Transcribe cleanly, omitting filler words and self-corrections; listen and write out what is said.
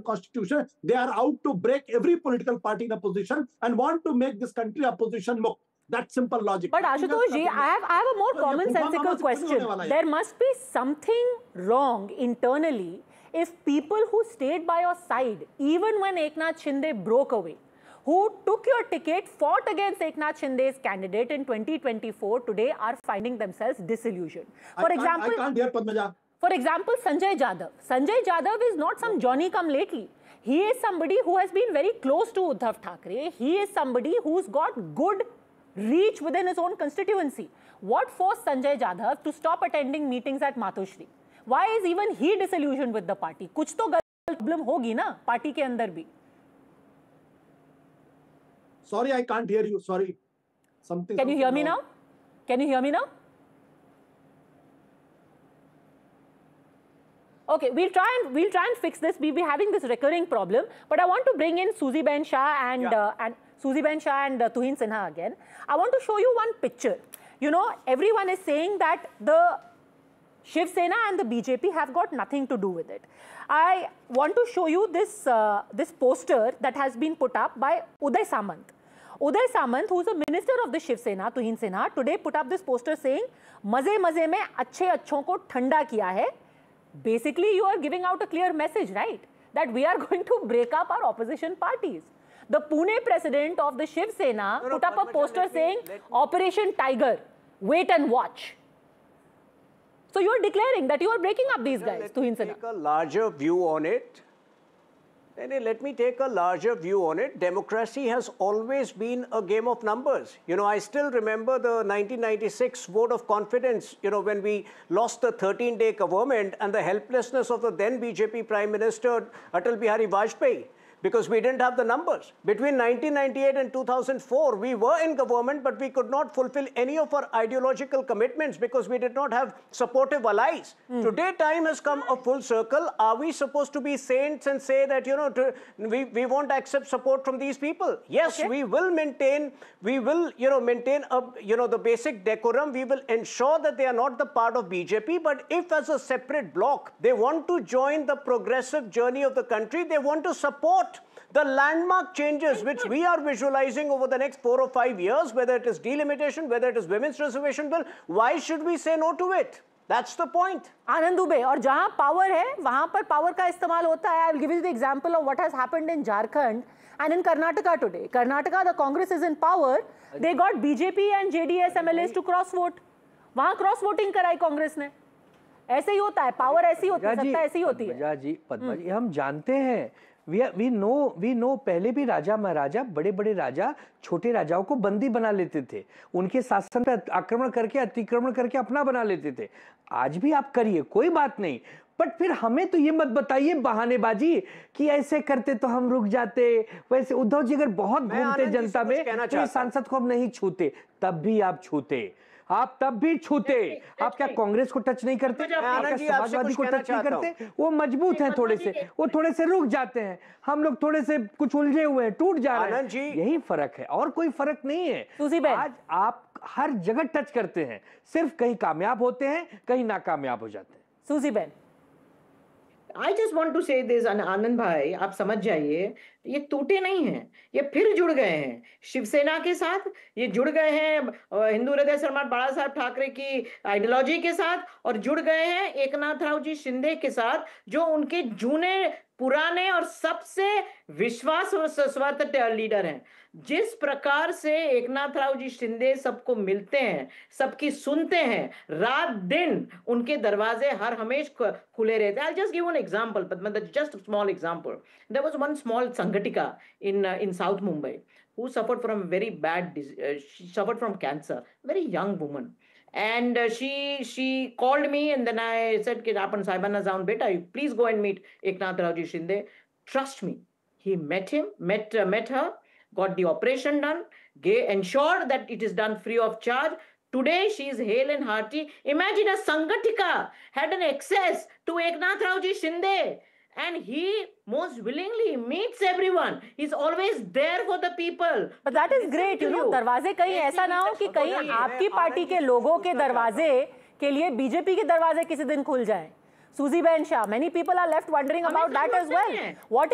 constitution. They are out to break every political party in opposition and want to make this country opposition mukh. That simple logic. But Ashutosh ji, I have a more commonsensical question. There must be something wrong internally if people who stayed by your side, even when Eknath Shinde broke away, who took your ticket, fought against Eknath Shinde's candidate in 2024, today are finding themselves disillusioned. For example, I can't hear Padmaja. For example, Sanjay Jadhav. Sanjay Jadhav is not some Johnny come lately. He is somebody who has been very close to Uddhav Thackeray. He is somebody who's got good reach within his own constituency. What forced Sanjay Jadhav to stop attending meetings at Matoshri? Why is even he disillusioned with the party? कुछ तो problem होगी ना party के अंदर भी. Sorry, I can't hear you. Sorry. Can you hear me now? Can you hear me now? Okay, we'll try and fix this. We'll be having this recurring problem, but I want to bring in Suzy Ben Shah and Tuhin Sinha again. I want to show you one picture. You know, everyone is saying that the Shiv Sena and the BJP have got nothing to do with it. I want to show you this this poster that has been put up by Uday Samant. Uday Samant, who is a minister of the Shiv Sena, Tuhin Sinha, today put up this poster saying, "Maze maze mein अच्छे अच्छों को ठंडा किया है." Basically, you are giving out a clear message, right? That we are going to break up our opposition parties. The Pune president of the Shiv Sena put up a poster saying, Operation Tiger, wait and watch. So you are declaring that you are breaking up these guys, Tuhin Sinha. Take a larger view on it. Let me take a larger view on it. Democracy has always been a game of numbers. You know, I still remember the 1996 vote of confidence, you know, when we lost the 13-day government and the helplessness of the then BJP Prime Minister Atal Bihari Vajpayee, because we didn't have the numbers. Between 1998 and 2004, we were in government, but we could not fulfill any of our ideological commitments because we did not have supportive allies. Today, time has come a full circle. Are we supposed to be saints and say that, you know, we won't accept support from these people? Yes, okay. We will maintain, the basic decorum. We will ensure that they are not the part of BJP, but if as a separate bloc, they want to join the progressive journey of the country, they want to support the landmark changes which we are visualizing over the next 4 or 5 years, whether it is delimitation, whether it is women's reservation bill, why should we say no to it? That's the point. Anand Dubey, और जहाँ power है, वहाँ पर power का इस्तेमाल होता है. I will give you the example of what has happened in Jharkhand and in Karnataka today. Karnataka, the Congress is in power. They got BJP and JDS MLAs to cross vote. वहाँ cross voting कराई कांग्रेस ने. ऐसे ही होता है. Power ऐसी होती है. सत्ता ऐसी होती है. पद्मा जी, हम जानते हैं. We know पहले भी राजा महाराजा बड़े बड़े राजा छोटे राजाओं को बंदी बना लेते थे, उनके शासन पे आक्रमण करके अतिक्रमण करके अपना बना लेते थे. आज भी आप करिए, कोई बात नहीं, बट फिर हमें तो ये मत बताइए बहानेबाजी कि ऐसे करते तो हम रुक जाते. वैसे उद्धव जी अगर बहुत घूमते जनता में तो सांसद को हम नहीं छूते, तब भी आप छूते. आप तब भी छूते. आप क्या कांग्रेस को टच नहीं करते? आप क्या समाजवादी को टच नहीं करते? वो मजबूत हैं थोड़े से, वो थोड़े से रुक जाते हैं. हम लोग थोड़े से कुछ उलझे हुए हैं, टूट जा रहे हैं. यही फर्क है, और कोई फर्क नहीं है. आज आप हर जगह टच करते हैं, सिर्फ कहीं कामयाब होते हैं, कहीं नाकामयाब हो जाते हैं. सूजी Ben, I just want to say this, आनंद भाई, आप समझ जाइए, ये टूटे नहीं हैं, ये फिर जुड़ गए हैं शिवसेना के साथ. ये जुड़ गए हैं हिंदू हृदय सम्राट बाला साहब ठाकरे की आइडियोलॉजी के साथ, और जुड़ गए हैं एकनाथ राव जी शिंदे के साथ, जो उनके जूने पुराने और सबसे विश्वासवत लीडर हैं. जिस प्रकार से एकनाथ राव जी शिंदे सबको मिलते हैं, सबकी सुनते हैं, रात दिन उनके दरवाजे हर हमेशा खुले रहते हैं. I'll just give one example, but just a small example. There was one small Sangatika in South Mumbai who suffered from very bad she suffered from cancer, very young woman. And she called me, and then I said कि आपण साहेबांना जाऊन बेटा, please go and meet Eknath Raoji Shinde. Trust me, he met her, got the operation done, ensured that it is done free of charge. Today she is hale and hearty. Imagine a Sangatika had an access to Eknath Raoji Shinde, and he most willingly meets everyone. He's always there for the people. But that is great, you know. दरवाजे कहीं ऐसा ना हो कि कहीं आपकी party के लोगों के दरवाजे के लिए बीजेपी के दरवाजे किसी दिन खुल जाएं. Suzy Ben Shah, many people are left wondering about that as well. What